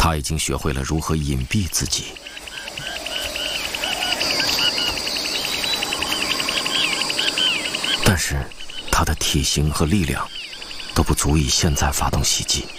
他已经学会了如何隐蔽自己。但是他的体型和力量都不足以现在发动袭击。